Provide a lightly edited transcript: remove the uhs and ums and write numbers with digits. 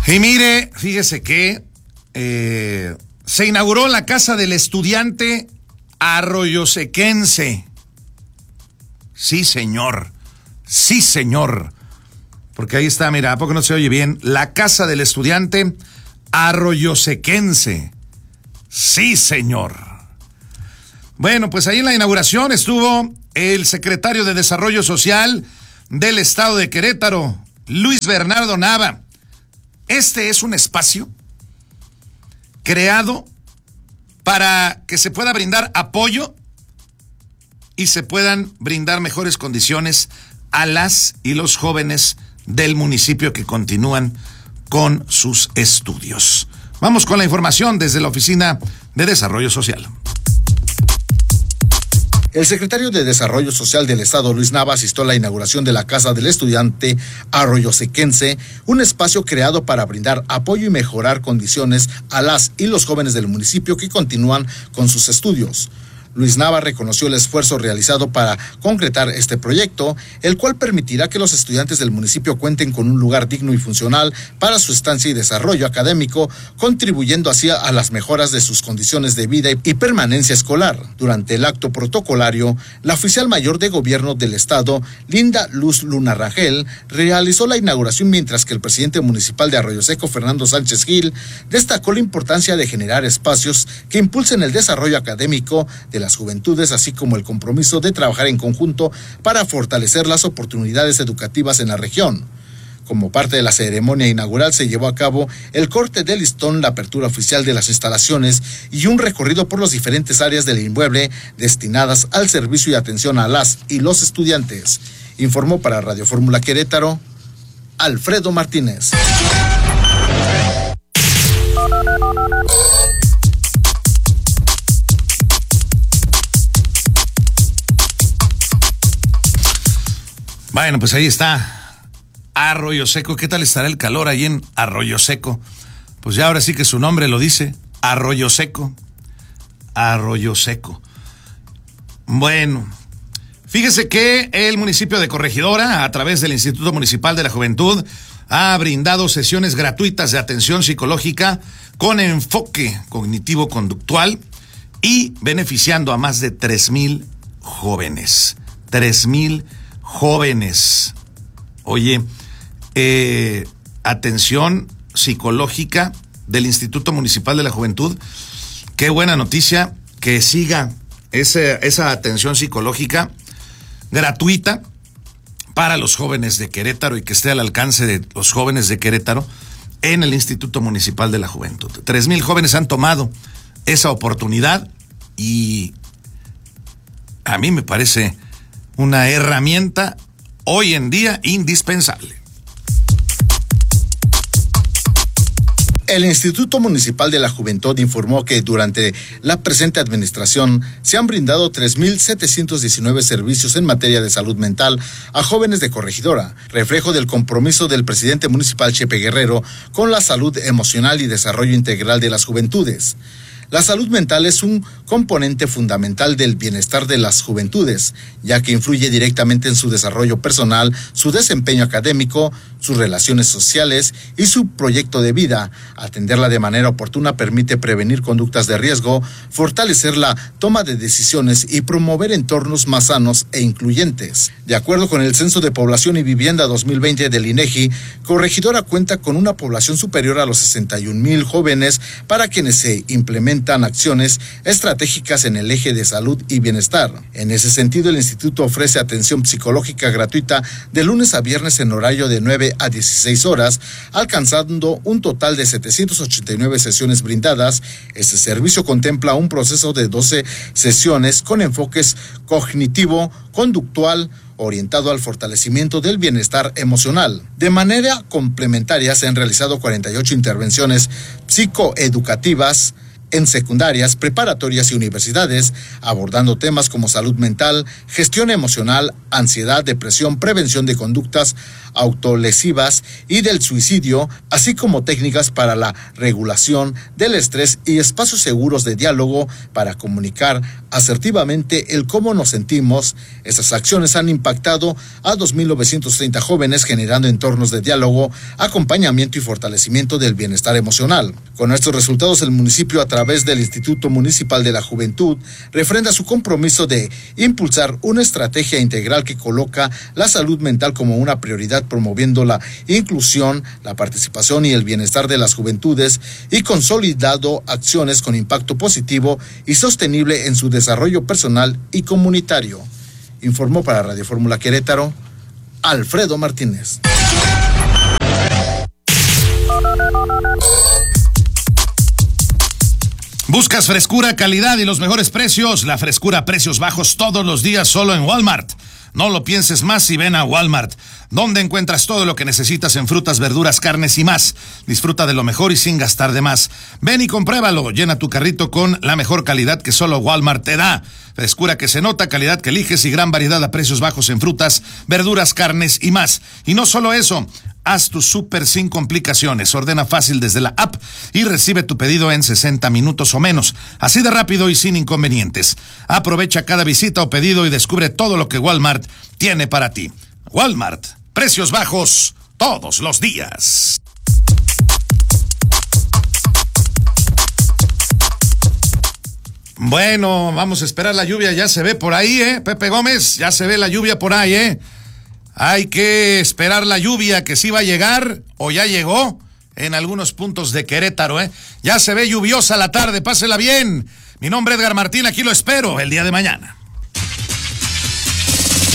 Y mire, fíjese que se inauguró la Casa del Estudiante arroyosequense. Sí, señor. Sí, señor. Porque ahí está, mira, ¿a poco no se oye bien? La Casa del Estudiante arroyosequense. Sí, señor. Bueno, pues ahí en la inauguración estuvo el secretario de Desarrollo Social del Estado de Querétaro, Luis Bernardo Nava. Este es un espacio creado para que se pueda brindar apoyo y se puedan brindar mejores condiciones a las y los jóvenes del municipio que continúan con sus estudios. Vamos con la información desde la Oficina de Desarrollo Social. El secretario de Desarrollo Social del Estado, Luis Nava, asistió a la inauguración de la Casa del Estudiante arroyosequense, un espacio creado para brindar apoyo y mejorar condiciones a las y los jóvenes del municipio que continúan con sus estudios. Luis Nava reconoció el esfuerzo realizado para concretar este proyecto, el cual permitirá que los estudiantes del municipio cuenten con un lugar digno y funcional para su estancia y desarrollo académico, contribuyendo así a las mejoras de sus condiciones de vida y permanencia escolar. Durante el acto protocolario, la oficial mayor de gobierno del estado, Linda Luz Luna Rangel, realizó la inauguración, mientras que el presidente municipal de Arroyo Seco, Fernando Sánchez Gil, destacó la importancia de generar espacios que impulsen el desarrollo académico de las juventudes, así como el compromiso de trabajar en conjunto para fortalecer las oportunidades educativas en la región. Como parte de la ceremonia inaugural se llevó a cabo el corte de listón, la apertura oficial de las instalaciones y un recorrido por las diferentes áreas del inmueble destinadas al servicio y atención a las y los estudiantes. Informó para Radio Fórmula Querétaro, Alfredo Martínez. Bueno, pues ahí está Arroyo Seco. ¿Qué tal estará el calor ahí en Arroyo Seco? Pues ya ahora sí que su nombre lo dice, Arroyo Seco. Arroyo Seco. Bueno, fíjese que el municipio de Corregidora, a través del Instituto Municipal de la Juventud, ha brindado sesiones gratuitas de atención psicológica con enfoque cognitivo-conductual y beneficiando a más de 3,000 jóvenes. 3,000 jóvenes. Oye, atención psicológica del Instituto Municipal de la Juventud. Qué buena noticia que siga esa atención psicológica gratuita para los jóvenes de Querétaro y que esté al alcance de los jóvenes de Querétaro en el Instituto Municipal de la Juventud. 3,000 jóvenes han tomado esa oportunidad y a mí me parece una herramienta hoy en día indispensable. El Instituto Municipal de la Juventud informó que durante la presente administración se han brindado 3,719 servicios en materia de salud mental a jóvenes de Corregidora, reflejo del compromiso del presidente municipal Chepe Guerrero con la salud emocional y desarrollo integral de las juventudes. La salud mental es un componente fundamental del bienestar de las juventudes, ya que influye directamente en su desarrollo personal, su desempeño académico, sus relaciones sociales y su proyecto de vida. Atenderla de manera oportuna permite prevenir conductas de riesgo, fortalecer la toma de decisiones y promover entornos más sanos e incluyentes. De acuerdo con el Censo de Población y Vivienda 2020 del INEGI, Corregidora cuenta con una población superior a los 61,000 jóvenes para quienes se implementan acciones estratégicas en el eje de salud y bienestar. En ese sentido, el instituto ofrece atención psicológica gratuita de lunes a viernes en horario de 9 a 16 horas, alcanzando un total de 789 sesiones brindadas. Este servicio contempla un proceso de 12 sesiones con enfoques cognitivo, conductual, orientado al fortalecimiento del bienestar emocional. De manera complementaria se han realizado 48 intervenciones psicoeducativas en secundarias, preparatorias y universidades, abordando temas como salud mental, gestión emocional, ansiedad, depresión, prevención de conductas autolesivas y del suicidio, así como técnicas para la regulación del estrés y espacios seguros de diálogo para comunicar asertivamente el cómo nos sentimos. Estas acciones han impactado a 2.930 jóvenes, generando entornos de diálogo, acompañamiento y fortalecimiento del bienestar emocional. Con estos resultados, el municipio, a través del Instituto Municipal de la Juventud, refrenda su compromiso de impulsar una estrategia integral que coloca la salud mental como una prioridad, promoviendo la inclusión, la participación y el bienestar de las juventudes, y consolidando acciones con impacto positivo y sostenible en su desarrollo personal y comunitario. Informó para Radio Fórmula Querétaro, Alfredo Martínez. ¿Buscas frescura, calidad y los mejores precios? La frescura a precios bajos todos los días solo en Walmart. No lo pienses más y ven a Walmart, donde encuentras todo lo que necesitas en frutas, verduras, carnes y más. Disfruta de lo mejor y sin gastar de más. Ven y compruébalo. Llena tu carrito con la mejor calidad que solo Walmart te da. Frescura que se nota, calidad que eliges y gran variedad a precios bajos en frutas, verduras, carnes y más. Y no solo eso, haz tu súper sin complicaciones. Ordena fácil desde la app y recibe tu pedido en 60 minutos o menos. Así de rápido y sin inconvenientes. Aprovecha cada visita o pedido y descubre todo lo que Walmart tiene para ti. Walmart, precios bajos todos los días. Bueno, vamos a esperar la lluvia, ya se ve por ahí, Pepe Gómez, ya se ve la lluvia por ahí, Hay que esperar la lluvia, que sí va a llegar, o ya llegó, en algunos puntos de Querétaro, Ya se ve lluviosa la tarde, pásela bien. Mi nombre es Edgar Martín, aquí lo espero el día de mañana.